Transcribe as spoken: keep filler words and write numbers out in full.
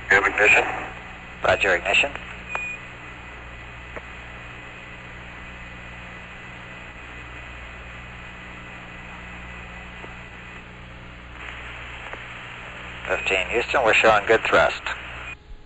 You have ignition? Roger, ignition. fifteen Houston, we're showing good thrust.